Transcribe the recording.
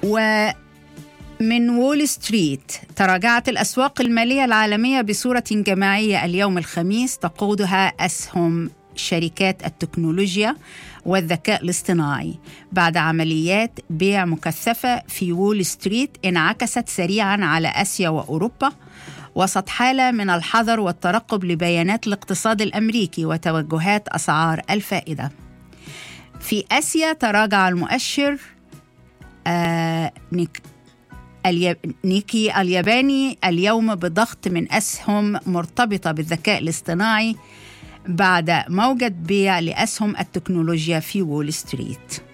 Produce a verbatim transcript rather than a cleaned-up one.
ومن وول ستريت: تراجعت الأسواق المالية العالمية بصورة جماعية اليوم الخميس، تقودها أسهم شركات التكنولوجيا والذكاء الاصطناعي بعد عمليات بيع مكثفة في وول ستريت انعكست سريعاً على آسيا وأوروبا وسط حالة من الحذر والترقب لبيانات الاقتصاد الأمريكي وتوجهات أسعار الفائدة. في آسيا تراجع المؤشر آه نيك نيكي الياباني اليوم بضغط من أسهم مرتبطة بالذكاء الاصطناعي بعد موجة بيع لأسهم التكنولوجيا في وول ستريت.